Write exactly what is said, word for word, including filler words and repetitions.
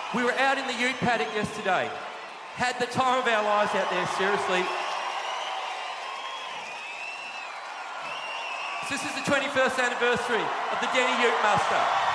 We were out in the ute paddock yesterday. Had the time of our lives out there, seriously. This is the twenty-first anniversary of the Denny Ute Muster.